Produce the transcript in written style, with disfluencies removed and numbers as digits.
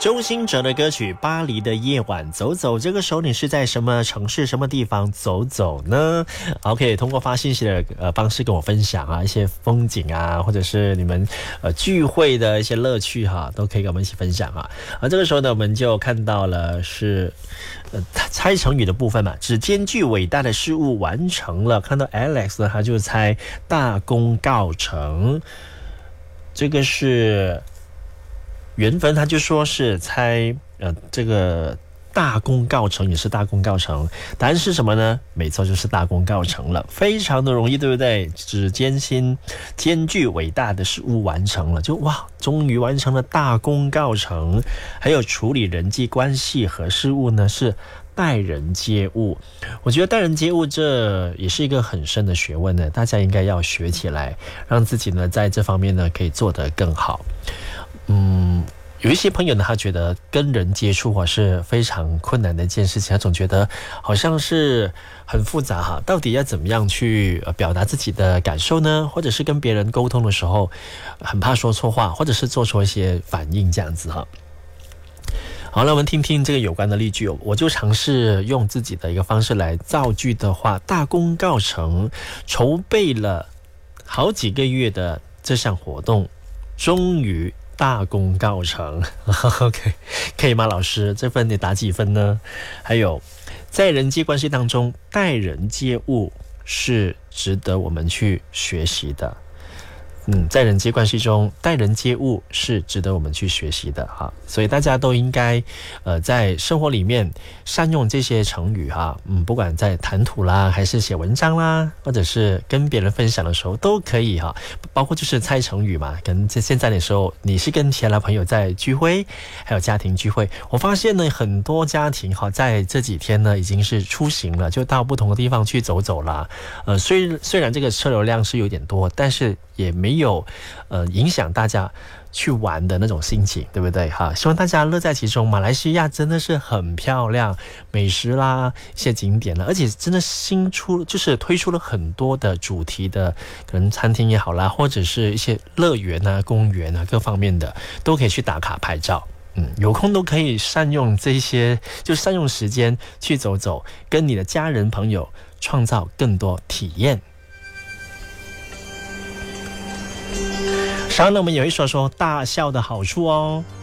周兴哲的歌曲《巴黎的夜晚走走》，这个时候你是在什么城市、什么地方走走呢？可以通过发信息的方式跟我分享啊，一些风景啊，或者是你们聚会的一些乐趣哈，都可以跟我们一起分享啊。这个时候呢，我们就看到了是猜成语的部分嘛，只兼具伟大的事物完成了。看到 Alex 呢，他就猜大功告成，这个是缘分，他就说是猜这个大功告成，也是大功告成。答案是什么呢？没错，就是大功告成了，非常的容易，对不对？只兼具伟大的事物完成了，就哇，终于完成了大功告成。还有处理人际关系和事物呢，是待人接物。我觉得待人接物这也是一个很深的学问呢，大家应该要学起来，让自己呢在这方面呢可以做得更好。有一些朋友呢，他觉得跟人接触是非常困难的一件事情，他总觉得好像是很复杂哈，到底要怎么样去表达自己的感受呢？或者是跟别人沟通的时候，很怕说错话，或者是做出一些反应这样子哈。好，那我们听听这个有关的例句，我就尝试用自己的一个方式来造句的话，大功告成，筹备了好几个月的这项活动，终于大功告成。OK， 可以吗老师？这份你打几分呢？还有在人际关系当中，待人接物是值得我们去学习的。在人际关系中，待人接物是值得我们去学习的哈，所以大家都应该在生活里面善用这些成语哈，不管在谈吐啦，还是写文章啦，或者是跟别人分享的时候都可以哈，包括就是猜成语嘛，跟现在的时候你是跟其他的朋友在聚会，还有家庭聚会，我发现呢很多家庭哈在这几天呢已经是出行了，就到不同的地方去走走啦，虽然这个车流量是有点多，但是也没有影响大家去玩的那种心情，对不对哈？希望大家乐在其中。马来西亚真的是很漂亮，美食啦，一些景点啦，而且真的就是推出了很多的主题的，可能餐厅也好啦，或者是一些乐园啊、公园啊各方面的，都可以去打卡拍照。有空都可以善用这些，就善用时间去走走，跟你的家人朋友创造更多体验。稍后呢，我们也会说大笑的好处哦。